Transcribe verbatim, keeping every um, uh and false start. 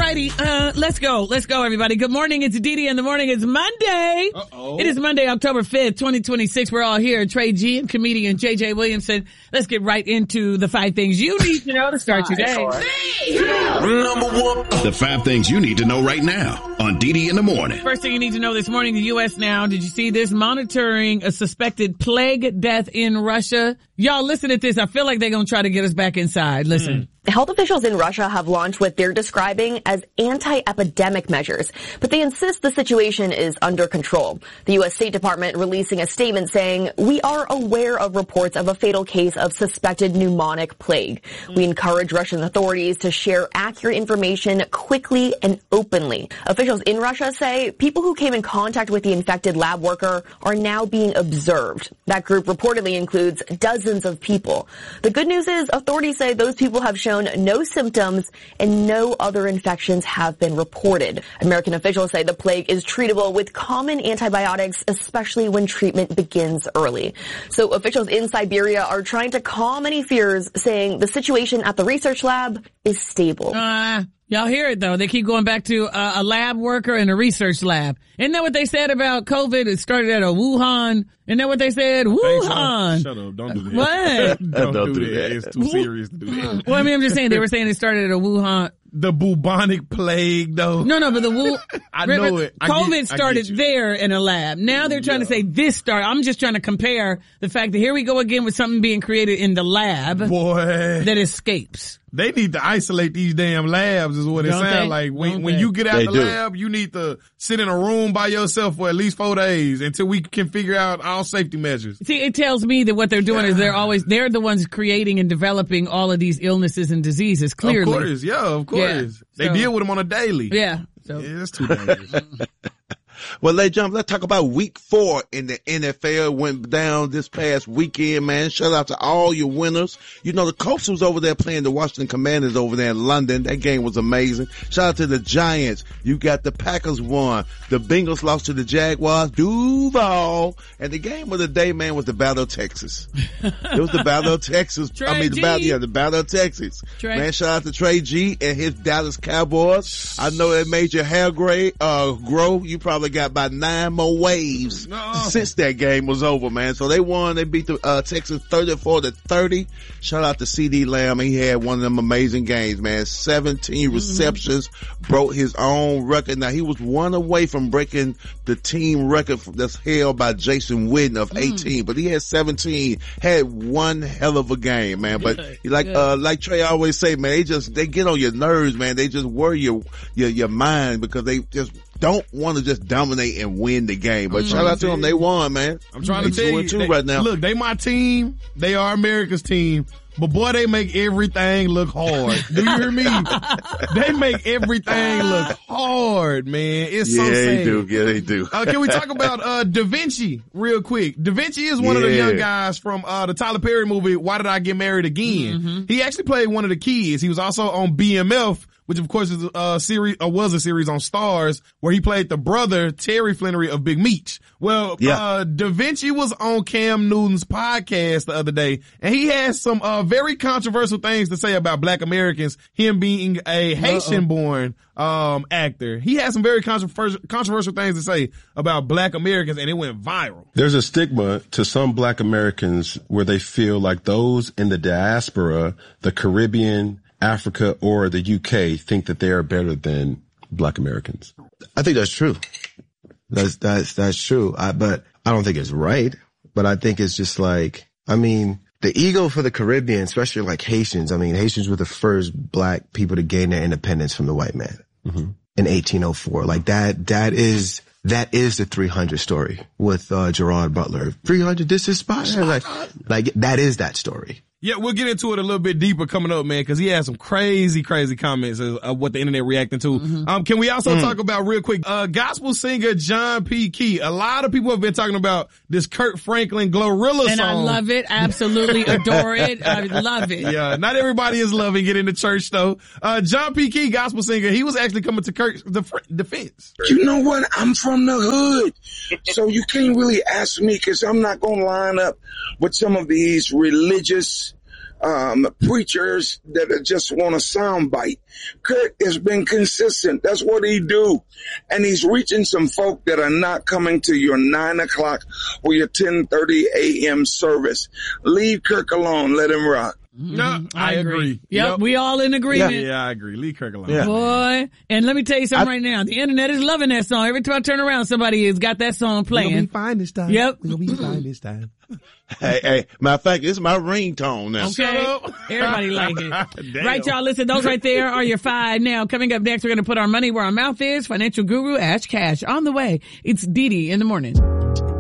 righty, uh, let's go. Let's go, everybody. Good morning. It's Didi in the morning. It's Monday. Uh-oh. It is Monday, October fifth, twenty twenty-six. We're all here. Trey G and comedian J J Williamson. Let's get right into the five things you need to know to start your day. Number one. The five things you need to know right now on Didi in the morning. First thing you need to know this morning, the U S now, did you see this? Monitoring a suspected plague death in Russia. Y'all listen to this. I feel like they're going to try to get us back inside. Listen. Mm. Health officials in Russia have launched what they're describing as anti-epidemic measures, but they insist the situation is under control. The U S State Department releasing a statement saying, "We are aware of reports of a fatal case of suspected pneumonic plague. We encourage Russian authorities to share accurate information quickly and openly." Officials in Russia say people who came in contact with the infected lab worker are now being observed. That group reportedly includes dozens of people. The good news is authorities say those people have shown no symptoms and no other infections have been reported. American officials say the plague is treatable with common antibiotics, especially when treatment begins early. So officials in Siberia are trying to calm any fears, saying the situation at the research lab is stable. Uh, y'all hear it though. They keep going back to uh, a lab worker and a research lab. Isn't that what they said about COVID? It started at a Wuhan. Isn't that what they said? Wuhan. Shut up. Don't do that. What? Don't, don't do, do that. that. It's too serious to do that. Well, I mean, I'm just saying they were saying it started at a Wuhan. The bubonic plague, though. No, no, but the Wu. I know it. I COVID get, started there in a lab. Now they're trying yeah. to say this started. I'm just trying to compare the fact that here we go again with something being created in the lab. Boy. That escapes. They need to isolate these damn labs is what it Don't sounds they? like. When Don't when they? you get out They the do. lab, you need to sit in a room by yourself for at least four days until we can figure out all safety measures. See, it tells me that what they're doing is they're always, they're the ones creating and developing all of these illnesses and diseases, clearly. Of course, yeah, of course. Yeah, they so, deal with them on a daily. Yeah. So. Yeah, it's too dangerous. Well, ladies and gentlemen, let's talk about week four in the N F L. Went down this past weekend, man. Shout out to all your winners. You know, the Colts was over there playing the Washington Commanders over there in London. That game was amazing. Shout out to the Giants. You got the Packers won. The Bengals lost to the Jaguars. Duval. And the game of the day, man, was the Battle of Texas. It was the Battle of Texas. Trey I mean, the G. battle, yeah, the Battle of Texas. Trey. Man, shout out to Trey G and his Dallas Cowboys. I know it made your hair gray, uh, grow. You probably got about nine more waves no. since that game was over, man. So they won. They beat the uh, Texans thirty-four to thirty. Shout out to C D Lamb. He had one of them amazing games, man. seventeen mm-hmm. receptions, broke his own record. Now he was one away from breaking the team record that's held by Jason Witten of eighteen, mm. but he had seventeen. Had one hell of a game, man. But Good. like Good. uh like Trey always say, man, they just they get on your nerves, man. They just worry your your your mind because they just don't want to just dominate and win the game. But I'm shout out to them. They won, man. I'm trying they to tell you. two They, right now. Look, they my team. They are America's team. But boy, they make everything look hard. Do you hear me? They make everything look hard, man. It's yeah, so sad. they do. Yeah, they do. Uh, can we talk about, uh, Da Vinci real quick? Da Vinci is one yeah. of the young guys from, uh, the Tyler Perry movie, Why Did I Get Married Again? Mm-hmm. He actually played one of the kids. He was also on B M F, which of course is a series, or was a series on Stars, where he played the brother, Terry Flannery of Big Meech. Well, yeah. uh, Da Vinci was on Cam Newton's podcast the other day, and he has some, uh, very controversial things to say about Black Americans, him being a Haitian-born, um, actor. He has some very controversial, controversial things to say about Black Americans, and it went viral. There's a stigma to some Black Americans where they feel like those in the diaspora, the Caribbean, Africa, or the U K think that they are better than Black Americans. I think that's true. That's, that's, that's true. I, but I don't think it's right. But I think it's just like, I mean, the ego for the Caribbean, especially like Haitians. I mean, Haitians were the first Black people to gain their independence from the white man mm-hmm. in eighteen oh four. Like that, that is, that is the three hundred story with, uh, Gerard Butler. three hundred, this is spot. Like, like that is that story. Yeah, we'll get into it a little bit deeper coming up, man, because he had some crazy, crazy comments of, of what the internet reacting to. Mm-hmm. Um, can we also mm. talk about real quick, uh, gospel singer John P. Key. A lot of people have been talking about this Kirk Franklin Glorilla and song. And I love it. Absolutely adore it. I love it. Yeah, not everybody is loving it in the church though. Uh, John P. Key, gospel singer, he was actually coming to Kirk's def- defense. You know what? I'm from the hood. So you can't really ask me because I'm not going to line up with some of these religious um, preachers that just want a soundbite. Kurt has been consistent. That's what he do. And he's reaching some folk that are not coming to your nine o'clock or your ten thirty a.m. service. Leave Kirk alone. Let him rock. No, Mm-hmm. I, I agree. agree. Yep, yep, we all in agreement. Yeah, yeah I agree. Leave Kirk alone. Yeah. Boy, and let me tell you something I, right now. The internet is loving that song. Every time I turn around, somebody has got that song playing. We're gonna be fine this time. Yep. We're gonna be fine this time. Hey, hey, matter of fact, it's my ringtone now. Okay. Everybody like it. Right, y'all, listen, those right there are your five. Now, coming up next, we're going to put our money where our mouth is. Financial guru Ash Cash on the way. It's Dee Dee in the morning.